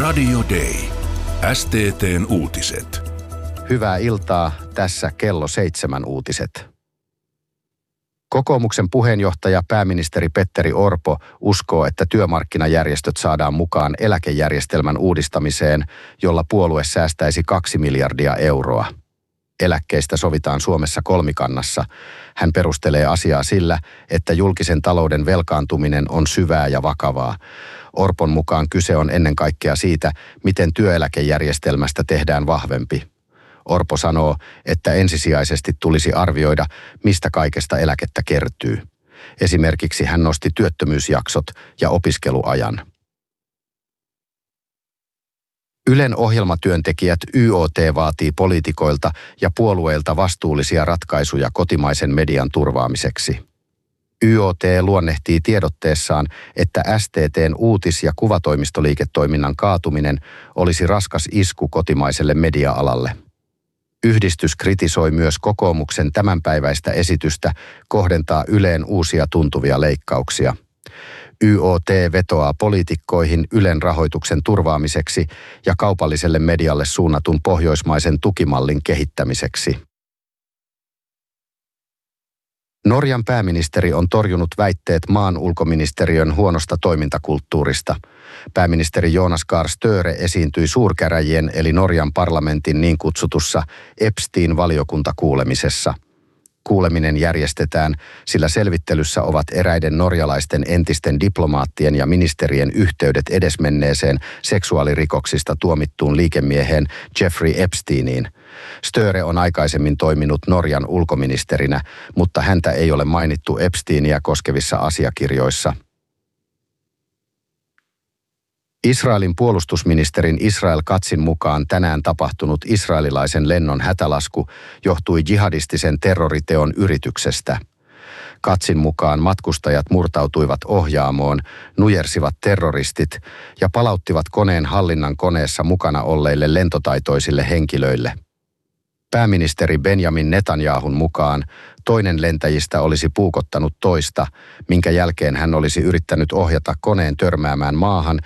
Radio Day. STT:n uutiset. Hyvää iltaa, tässä kello 7 uutiset. Kokoomuksen puheenjohtaja pääministeri Petteri Orpo uskoo, että työmarkkinajärjestöt saadaan mukaan eläkejärjestelmän uudistamiseen, jolla puolue säästäisi 2 miljardia euroa. Eläkkeistä sovitaan Suomessa kolmikannassa. Hän perustelee asiaa sillä, että julkisen talouden velkaantuminen on syvää ja vakavaa. Orpon mukaan kyse on ennen kaikkea siitä, miten työeläkejärjestelmästä tehdään vahvempi. Orpo sanoo, että ensisijaisesti tulisi arvioida, mistä kaikesta eläkettä kertyy. Esimerkiksi hän nosti työttömyysjaksot ja opiskeluajan. Ylen ohjelmatyöntekijät YOT vaatii poliitikoilta ja puolueilta vastuullisia ratkaisuja kotimaisen median turvaamiseksi. YOT luonnehtii tiedotteessaan, että STT:n uutis- ja kuvatoimistoliiketoiminnan kaatuminen olisi raskas isku kotimaiselle media-alalle. Yhdistys kritisoi myös kokoomuksen tämänpäiväistä esitystä kohdentaa Yleen uusia tuntuvia leikkauksia. YOT vetoaa poliitikkoihin Ylen rahoituksen turvaamiseksi ja kaupalliselle medialle suunnatun pohjoismaisen tukimallin kehittämiseksi. Norjan pääministeri on torjunut väitteet maan ulkoministeriön huonosta toimintakulttuurista. Pääministeri Jonas Gahr Støre esiintyi suurkäräjien eli Norjan parlamentin niin kutsutussa Epstein-valiokuntakuulemisessa. Kuuleminen järjestetään, sillä selvittelyssä ovat eräiden norjalaisten entisten diplomaattien ja ministerien yhteydet edesmenneeseen seksuaalirikoksista tuomittuun liikemieheen Jeffrey Epsteiniin. Støre on aikaisemmin toiminut Norjan ulkoministerinä, mutta häntä ei ole mainittu Epsteinia koskevissa asiakirjoissa. Israelin puolustusministerin Israel Katzin mukaan tänään tapahtunut israelilaisen lennon hätälasku johtui jihadistisen terroriteon yrityksestä. Katzin mukaan matkustajat murtautuivat ohjaamoon, nujersivat terroristit ja palauttivat koneen hallinnan koneessa mukana olleille lentotaitoisille henkilöille. Pääministeri Benjamin Netanyahun mukaan toinen lentäjistä olisi puukottanut toista, minkä jälkeen hän olisi yrittänyt ohjata koneen törmäämään maahan